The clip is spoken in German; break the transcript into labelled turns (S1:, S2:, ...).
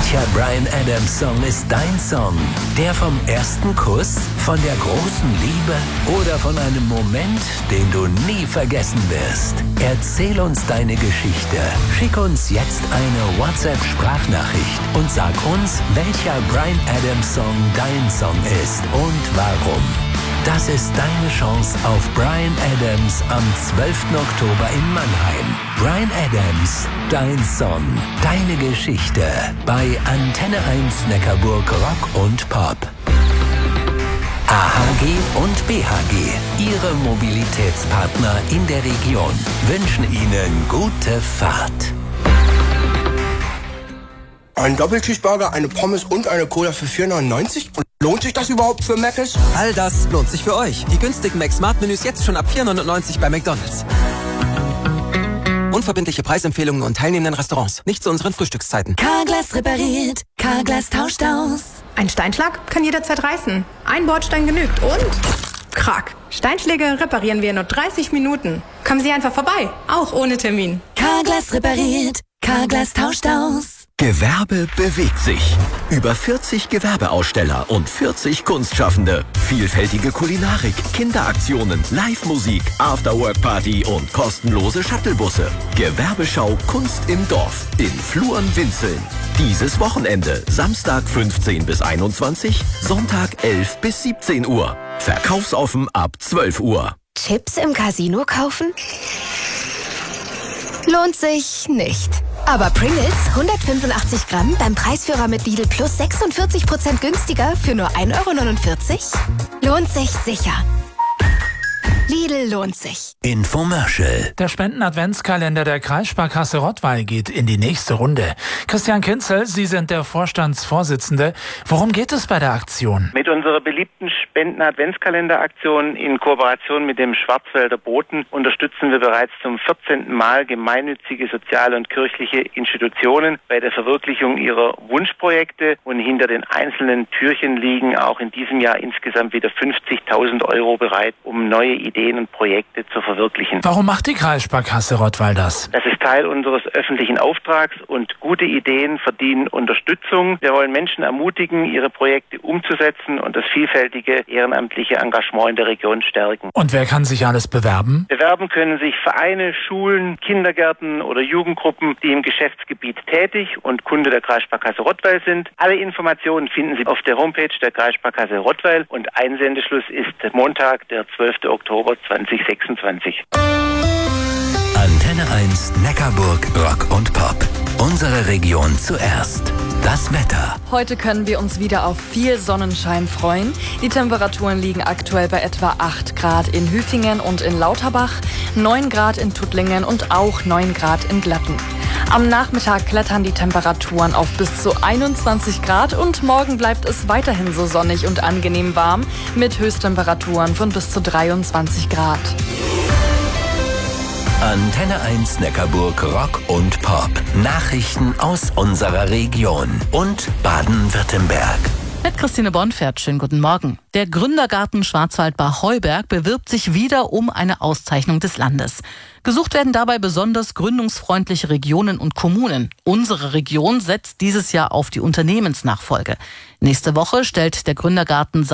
S1: Welcher Bryan Adams Song ist dein Song? Der vom ersten Kuss, von der großen Liebe oder von einem Moment, den du nie vergessen wirst? Erzähl uns deine Geschichte. Schick uns jetzt eine WhatsApp-Sprachnachricht und sag uns, welcher Bryan Adams Song dein Song ist und warum. Das ist deine Chance auf Bryan Adams am 12. Oktober in Mannheim. Bryan Adams, dein Song, deine Geschichte bei Antenne 1 Neckarburg Rock und Pop. AHG und BHG, Ihre Mobilitätspartner in der Region, wünschen Ihnen gute Fahrt.
S2: Ein Doppelcheeseburger, eine Pommes und eine Cola für 4,99 €? Und lohnt sich das überhaupt für Mc's?
S3: All das lohnt sich für euch. Die günstigen Mac-Smart-Menüs jetzt schon ab 4,99 € bei McDonald's. Unverbindliche Preisempfehlungen und teilnehmenden Restaurants. Nicht zu unseren Frühstückszeiten.
S4: Carglass repariert. Carglass tauscht aus.
S5: Ein Steinschlag kann jederzeit reißen. Ein Bordstein genügt und... Krack. Steinschläge reparieren wir in nur 30 Minuten. Kommen Sie einfach vorbei. Auch ohne Termin.
S4: Carglass repariert. Carglass tauscht aus.
S1: Gewerbe bewegt sich. Über 40 Gewerbeaussteller und 40 Kunstschaffende. Vielfältige Kulinarik, Kinderaktionen, Live-Musik, Afterwork-Party und kostenlose Shuttlebusse. Gewerbeschau Kunst im Dorf in Fluren-Winzeln. Dieses Wochenende, Samstag 15 bis 21, Sonntag 11 bis 17 Uhr. Verkaufsoffen ab 12 Uhr.
S4: Chips im Casino kaufen? Lohnt sich nicht. Aber Pringles 185 Gramm beim Preisführer mit Lidl plus 46% günstiger für nur 1,49 € lohnt sich sicher. Lidl lohnt sich.
S1: Infomercial.
S6: Der Spenden-Adventskalender der Kreissparkasse Rottweil geht in die nächste Runde. Christian Kinzel, Sie sind der Vorstandsvorsitzende. Worum geht es bei der Aktion?
S7: Mit unserer beliebten Spenden-Adventskalender-Aktion in Kooperation mit dem Schwarzwälder Boten unterstützen wir bereits zum 14. Mal gemeinnützige soziale und kirchliche Institutionen bei der Verwirklichung ihrer Wunschprojekte. Und hinter den einzelnen Türchen liegen auch in diesem Jahr insgesamt wieder 50.000 € bereit, um neue Ideen und Projekte zu verwirklichen.
S6: Warum macht die Kreissparkasse Rottweil das?
S7: Das ist Teil unseres öffentlichen Auftrags und gute Ideen verdienen Unterstützung. Wir wollen Menschen ermutigen, ihre Projekte umzusetzen und das vielfältige ehrenamtliche Engagement in der Region stärken.
S6: Und wer kann sich alles bewerben?
S7: Bewerben können sich Vereine, Schulen, Kindergärten oder Jugendgruppen, die im Geschäftsgebiet tätig und Kunde der Kreissparkasse Rottweil sind. Alle Informationen finden Sie auf der Homepage der Kreissparkasse Rottweil und Einsendeschluss ist Montag, der 12. Oktober 2026.
S1: Antenne 1 Neckarburg Rock und Pop. Unsere Region zuerst. Das Wetter.
S8: Heute können wir uns wieder auf viel Sonnenschein freuen. Die Temperaturen liegen aktuell bei etwa 8 Grad in Hüfingen und in Lauterbach, 9 Grad in Tuttlingen und auch 9 Grad in Glatten. Am Nachmittag klettern die Temperaturen auf bis zu 21 Grad und morgen bleibt es weiterhin so sonnig und angenehm warm mit Höchsttemperaturen von bis zu 23 Grad.
S1: Antenne 1 Neckarburg Rock und Pop. Nachrichten aus unserer Region und Baden-Württemberg.
S9: Mit Christine Bonfert, schönen guten Morgen. Der Gründergarten Schwarzwaldbach-Heuberg bewirbt sich wieder um eine Auszeichnung des Landes. Gesucht werden dabei besonders gründungsfreundliche Regionen und Kommunen. Unsere Region setzt dieses Jahr auf die Unternehmensnachfolge. Nächste Woche stellt der Gründergarten